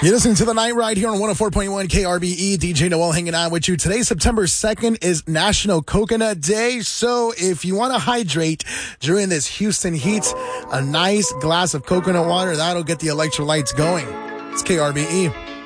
You're listening to The Night Ride here on 104.1 KRBE. DJ Noel hanging out with you. Today, September 2nd, is National Coconut Day. So if you want to hydrate during this Houston heat, a nice glass of coconut water, that'll get the electrolytes going. It's KRBE.